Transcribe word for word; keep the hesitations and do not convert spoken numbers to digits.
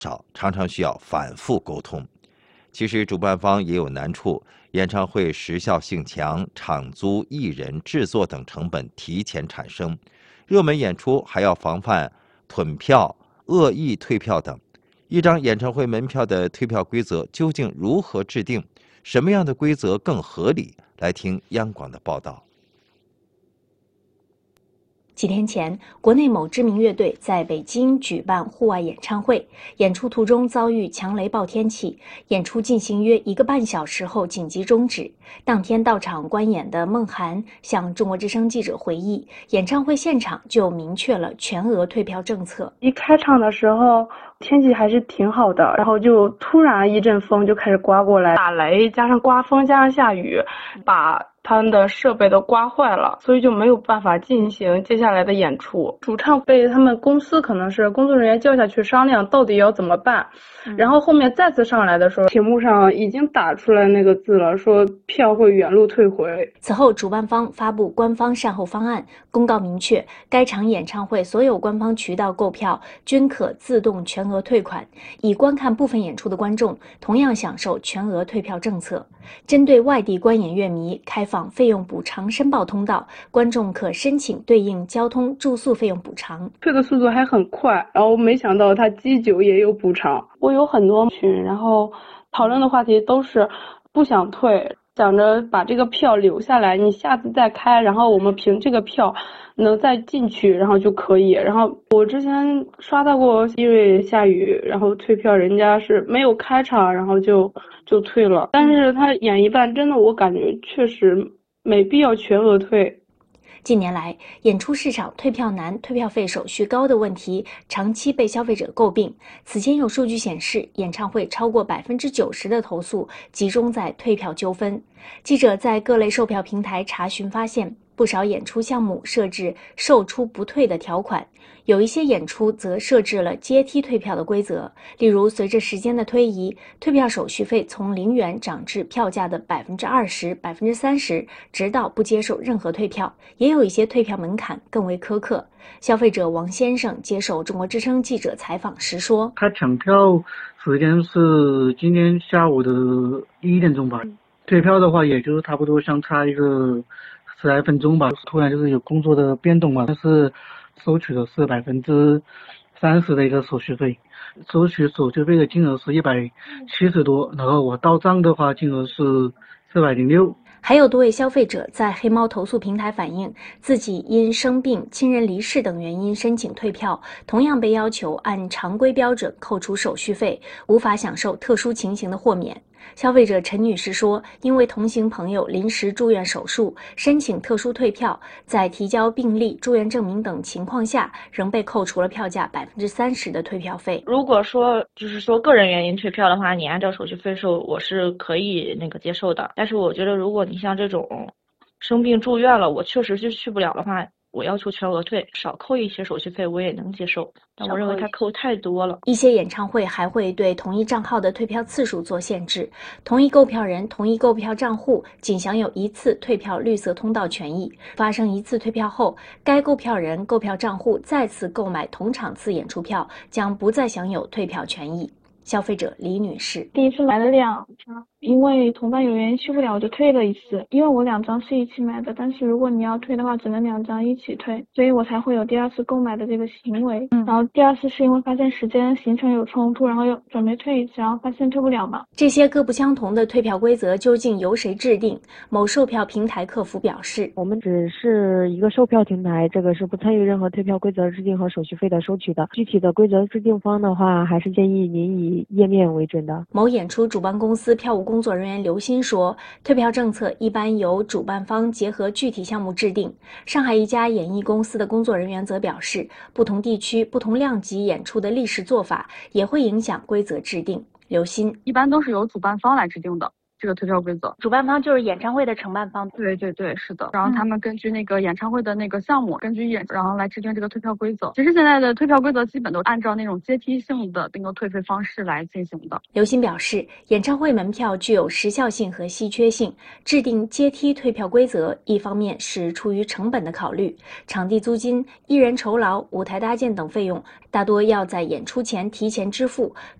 少，常常需要反复沟通。其实主办方也有难处，演唱会时效性强，场租、艺人、制作等成本提前产生，热门演出还要防范囤票、恶意退票等。一张演唱会门票的退票规则究竟如何制定？什么样的规则更合理？来听央广的报道。 几天前，国内某知名乐队在北京举办户外演唱会，演出途中遭遇强雷暴天气，演出进行约一个半小时后紧急终止。当天到场观演的孟涵向中国之声记者回忆，演唱会现场就明确了全额退票政策。 一开场的时候天气还是挺好的，然后就突然一阵风就开始刮过来，打雷加上刮风加上下雨，把他们的设备都刮坏了，所以就没有办法进行接下来的演出。主唱被他们公司可能是工作人员叫下去商量到底要怎么办，嗯、然后后面再次上来的时候，屏幕上已经打出来那个字了，说票会原路退回。 此后主办方发布官方善后方案，公告明确该场演唱会所有官方渠道购票均可自动全额退款，已观看部分演出的观众同样享受全额退票政策。针对外地观演乐迷开放费用补偿申报通道，观众可申请对应交通住宿费用补偿。 退的速度还很快，然后没想到他机酒也有补偿。我有很多群，然后讨论的话题都是不想退，想着把这个票留下来，你下次再开，然后我们凭这个票能再进去，然后就可以。然后我之前刷到过，因为下雨，然后退票，人家是没有开场，然后就就退了。但是他演一半，真的我感觉确实没必要全额退。 近年来，演出市场退票难、退票费手续高的问题长期被消费者诟病。此前有数据显示，演唱会超过百分之九十的投诉集中在退票纠纷。记者在各类售票平台查询发现，不少演出项目设置售出不退的条款，有一些演出则设置了阶梯退票的规则。例如，随着时间的推移，退票手续费从零元涨至票价的百分之二十、百分之三十，直到不接受任何退票。也有一些退票门槛更为苛刻。消费者王先生接受中国之声记者采访时说：“ 他抢票时间是今天下午的一点钟吧，退票的话也就是差不多相差一个十来分钟吧。突然就是有工作的变动嘛，但是收取的是百分之三十的一个手续费，收取手续费的金额是一百七十多，然后我到账的话金额是四百零六。” 还有多位消费者在黑猫投诉平台反映，自己因生病、亲人离世等原因申请退票，同样被要求按常规标准扣除手续费，无法享受特殊情形的豁免。消费者陈女士说，因为同行朋友临时住院手术，申请特殊退票，在提交病历、住院证明等情况下，仍被扣除了票价百分之三十的退票费。 如果说就是说个人原因退票的话，你按照手续费收，我是可以那个接受的。但是我觉得，如果你像这种生病住院了，我确实是去不了的话，我要求全额退，少扣一些手续费我也能接受，但我认为它扣太多了。 一些演唱会还会对同一账号的退票次数做限制，同一购票人、同一购票账户仅享有一次退票绿色通道权益。发生一次退票后，该购票人、购票账户再次购买同场次演出票，将不再享有退票权益。消费者李女士： 第一次买了两张，因为同伴有原因去不了，我就退了一次。因为我两张是一起买的，但是如果你要退的话，只能两张一起退，所以我才会有第二次购买的这个行为。嗯，然后第二次是因为发现时间行程有冲突，然后又准备退一次，然后发现退不了嘛。 这些各不相同的退票规则究竟由谁制定？某售票平台客服表示： 我们只是一个售票平台，这个是不参与任何退票规则制定和手续费的收取的。具体的规则制定方的话，还是建议您以页面为准的。 某演出主办公司票务工作人员刘鑫说，退票政策一般由主办方结合具体项目制定。上海一家演艺公司的工作人员则表示，不同地区、不同量级演出的历史做法也会影响规则制定。刘鑫： 一般都是由主办方来制定的。 这个退票规则。 主办方就是演唱会的承办方。 对对对，是的。然后他们根据那个演唱会的那个项目，根据演，然后来制定这个退票规则。其实现在的退票规则基本都按照那种阶梯性的那个退费方式来进行的。 刘鑫表示，演唱会门票具有时效性和稀缺性，制定阶梯退票规则，一方面是出于成本的考虑，场地租金、艺人酬劳、舞台搭建等费用大多要在演出前提前支付，